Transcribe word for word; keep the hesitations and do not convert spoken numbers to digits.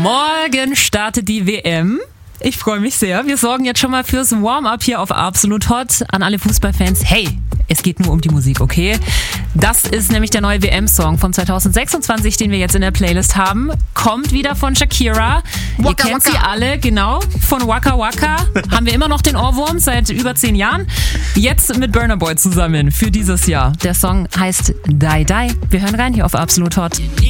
Morgen startet die W M. Ich freue mich sehr. Wir sorgen jetzt schon mal fürs Warm-up hier auf Absolut Hot an alle Fußballfans. Hey, es geht nur um die Musik, okay? Das ist nämlich der neue W M-Song von zwanzig sechsundzwanzig, den wir jetzt in der Playlist haben. Kommt wieder von Shakira. Waka, Ihr kennt Waka. sie alle, genau. Von Waka Waka haben wir immer noch den Ohrwurm seit über zehn Jahren. Jetzt mit Burna Boy zusammen für dieses Jahr. Der Song heißt Die Die. Wir hören rein hier auf Absolut Hot.